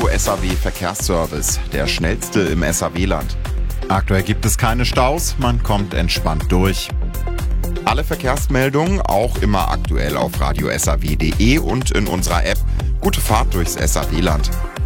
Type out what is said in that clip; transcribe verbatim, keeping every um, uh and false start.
Radio S A W Verkehrsservice, der schnellste im S A W-Land. Aktuell gibt es keine Staus, man kommt entspannt durch. Alle Verkehrsmeldungen auch immer aktuell auf radio s a w punkt d e und in unserer App. Gute Fahrt durchs S A W-Land.